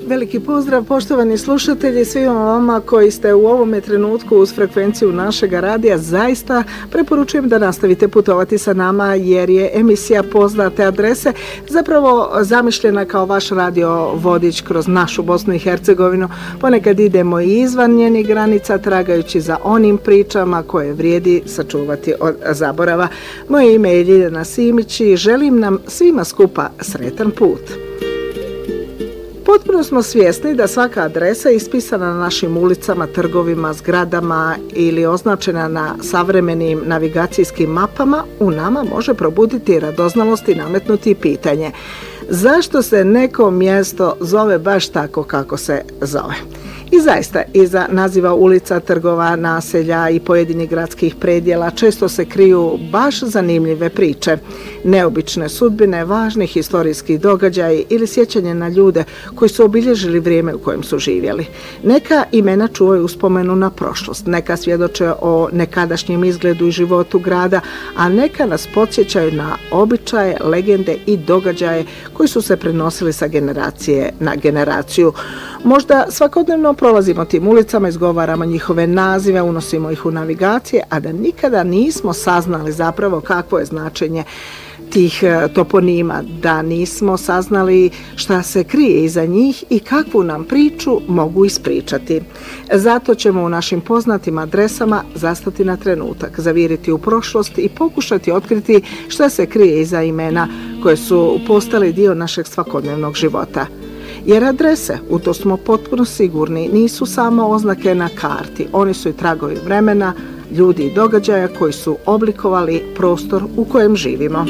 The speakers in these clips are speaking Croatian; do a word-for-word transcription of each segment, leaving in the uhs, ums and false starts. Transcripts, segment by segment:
Veliki pozdrav poštovani slušatelji, svima vama koji ste u ovome trenutku uz frekvenciju našeg radija. Zaista preporučujem da nastavite putovati sa nama jer je emisija Poznate adrese zapravo zamišljena kao vaš radio vodič kroz našu Bosnu i Hercegovinu. Ponekad idemo i izvan njenih granica tragajući za onim pričama koje vrijedi sačuvati od zaborava. Moje ime je Ljiljana Simić i želim nam svima skupa sretan put. Potpuno smo svjesni da svaka adresa ispisana na našim ulicama, trgovima, zgradama ili označena na savremenim navigacijskim mapama u nama može probuditi radoznalost i nametnuti pitanje. Zašto se neko mjesto zove baš tako kako se zove? I zaista, iza naziva ulica, trgova, naselja i pojedinih gradskih predjela često se kriju baš zanimljive priče, neobične sudbine, važni historijski događaji ili sjećanje na ljude koji su obilježili vrijeme u kojem su živjeli. Neka imena čuvaju uspomenu na prošlost, neka svjedoče o nekadašnjem izgledu i životu grada, a neka nas podsjećaju na običaje, legende i događaje koji su se prenosili sa generacije na generaciju. Možda svakodnevno prolazimo tim ulicama, izgovaramo njihove nazive, unosimo ih u navigacije, a da nikada nismo saznali zapravo kakvo je značenje tih toponima, da nismo saznali šta se krije iza njih i kakvu nam priču mogu ispričati. Zato ćemo u našim poznatim adresama zastati na trenutak, zaviriti u prošlost i pokušati otkriti šta se krije iza imena koje su postali dio našeg svakodnevnog života. Jer adrese, u to smo potpuno sigurni, nisu samo oznake na karti, oni su i tragovi vremena, ljudi i događaja koji su oblikovali prostor u kojem živimo.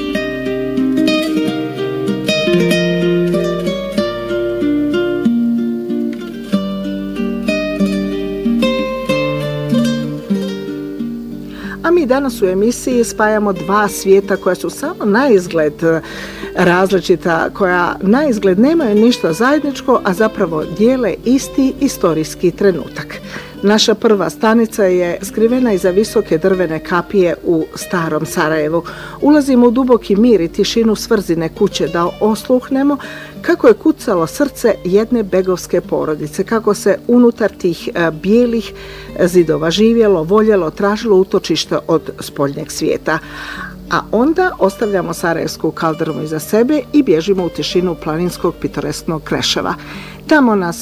A mi danas u emisiji spajamo dva svijeta koja su samo na izgled različita, koja na izgled nemaju ništa zajedničko, a zapravo dijele isti istorijski trenutak. Naša prva stanica je skrivena iza visoke drvene kapije u starom Sarajevu. Ulazimo u duboki mir i tišinu svrzine kuće da osluhnemo kako je kucalo srce jedne begovske porodice, kako se unutar tih bijelih zidova živjelo, voljelo, tražilo utočište od spoljnjeg svijeta. A onda ostavljamo sarajevsku kaldrmu iza sebe i bježimo u tišinu planinskog pitoresknog Kreševa. Tamo nas